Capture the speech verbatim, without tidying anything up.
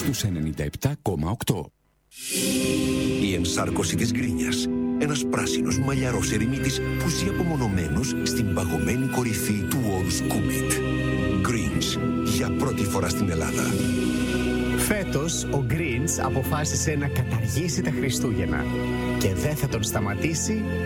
στους ενενήντα επτά κόμμα οκτώ. Η ενσάρκωση της γκρίνιας. Ένας πράσινος μαλλιαρός ερημίτης που ζει απομονωμένος στην παγωμένη κορυφή του Όρου Σκούμιτ. Greens, για πρώτη φορά στην Ελλάδα. Φέτος ο Greens αποφάσισε να καταργήσει τα Χριστούγεννα και δεν θα τον σταματήσει